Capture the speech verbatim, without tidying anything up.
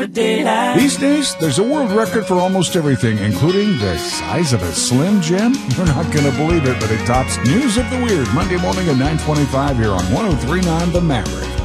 the daylight. These days, there's a world record for almost everything, including the size of a Slim Jim. You're not going to believe it, but it tops News of the Weird Monday morning at nine twenty-five here on one oh three point nine The Maverick.